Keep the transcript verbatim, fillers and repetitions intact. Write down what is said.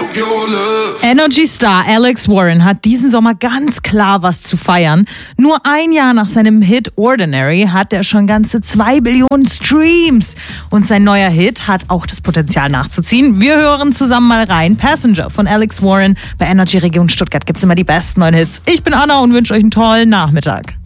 Energy Star Alex Warren hat diesen Sommer ganz klar was zu feiern. Nur ein Jahr nach seinem Hit Ordinary hat er schon ganze zwei Billionen Streams. Und sein neuer Hit hat auch das Potenzial nachzuziehen. Wir hören zusammen mal rein. Passenger von Alex Warren. Bei Energy Region Stuttgart gibt's immer die besten neuen Hits. Ich bin Anna und wünsche euch einen tollen Nachmittag.